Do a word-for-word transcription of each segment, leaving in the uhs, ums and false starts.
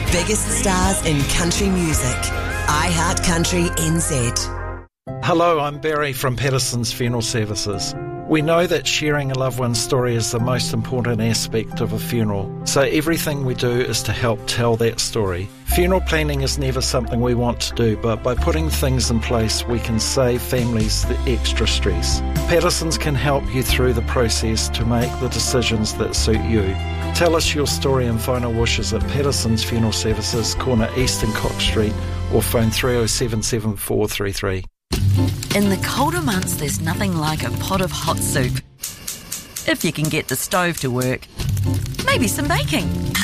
biggest stars in country music. iHeart Country N Z. Hello, I'm Barry from Patterson's Funeral Services. We know that sharing a loved one's story is the most important aspect of a funeral, so everything we do is to help tell that story. Funeral planning is never something we want to do, but by putting things in place, we can save families the extra stress. Patterson's can help you through the process to make the decisions that suit you. Tell us your story and final wishes at Patterson's Funeral Services, corner East and Cox Street, or phone three oh seven seven four three three. In the colder months, there's nothing like a pot of hot soup. If you can get the stove to work. Maybe some baking.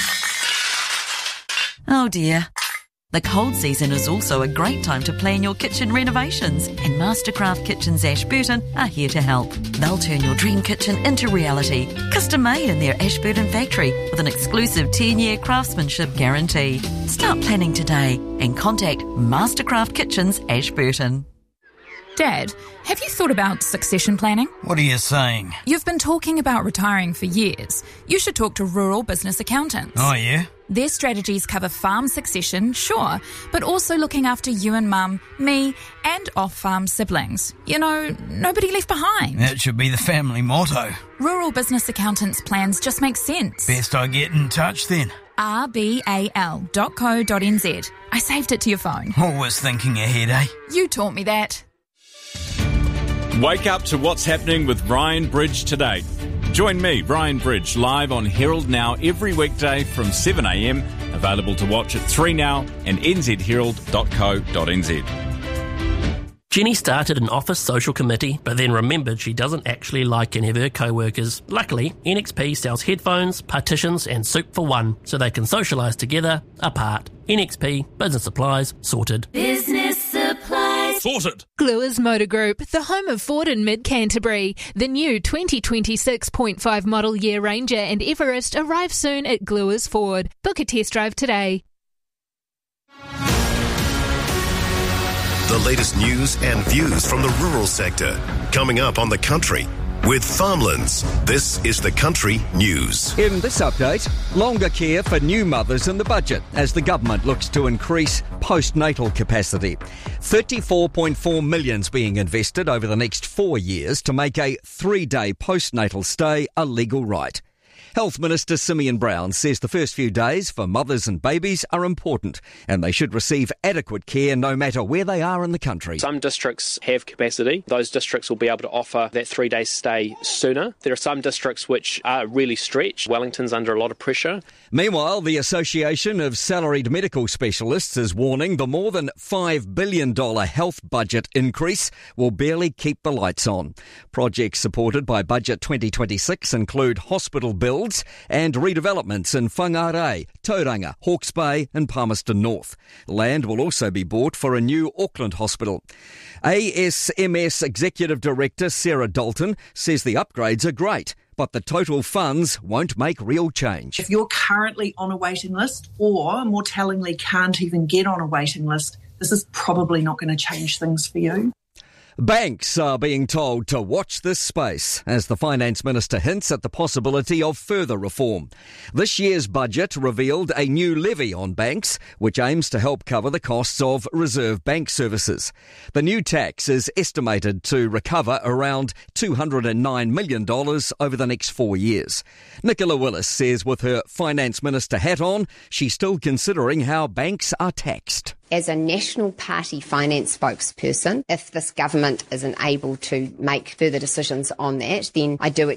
Oh dear. The cold season is also a great time to plan your kitchen renovations, and Mastercraft Kitchens Ashburton are here to help. They'll turn your dream kitchen into reality, custom made in their Ashburton factory with an exclusive ten-year craftsmanship guarantee. Start planning today and contact Mastercraft Kitchens Ashburton. Dad, have you thought about succession planning? What are you saying? You've been talking about retiring for years. You should talk to Rural Business Accountants. Oh, yeah? Their strategies cover farm succession, sure, but also looking after you and Mum, me, and off-farm siblings. You know, nobody left behind. That should be the family motto. Rural Business Accountants plans just make sense. Best I get in touch then. r b a l dot co dot n z. I saved it to your phone. Always thinking ahead, eh? You taught me that. Wake up to what's happening with Ryan Bridge today. Join me, Ryan Bridge, live on Herald Now every weekday from seven a m. Available to watch at three now and n z herald dot co dot n z. Jenny started an office social committee, but then remembered she doesn't actually like any of her co-workers. Luckily, N X P sells headphones, partitions and soup for one, so they can socialise together, apart. N X P, business supplies, sorted. Business supplies. Sorted. Gluers Motor Group, the home of Ford in mid-Canterbury. The new twenty twenty-six point five model year Ranger and Everest arrive soon at Gluers Ford. Book a test drive today. The latest news and views from the rural sector. Coming up on The Country with Farmlands. This is The Country News. In this update, longer care for new mothers in the budget as the government looks to increase postnatal capacity. thirty-four point four million is being invested over the next four years to make a three-day postnatal stay a legal right. Health Minister Simeon Brown says the first few days for mothers and babies are important and they should receive adequate care no matter where they are in the country. Some districts have capacity. Those districts will be able to offer that three-day stay sooner. There are some districts which are really stretched. Wellington's under a lot of pressure. Meanwhile, the Association of Salaried Medical Specialists is warning the more than five billion dollars health budget increase will barely keep the lights on. Projects supported by Budget twenty twenty-six include hospital bills and redevelopments in Whangarei, Tauranga, Hawke's Bay and Palmerston North. Land will also be bought for a new Auckland hospital. A S M S Executive Director Sarah Dalton says the upgrades are great, but the total funds won't make real change. If you're currently on a waiting list or, more tellingly, can't even get on a waiting list, this is probably not going to change things for you. Banks are being told to watch this space as the Finance Minister hints at the possibility of further reform. This year's budget revealed a new levy on banks, which aims to help cover the costs of Reserve Bank services. The new tax is estimated to recover around two hundred nine million dollars over the next four years. Nicola Willis says with her Finance Minister hat on, she's still considering how banks are taxed. As a National Party finance spokesperson, if this government isn't able to make further decisions on that, then I do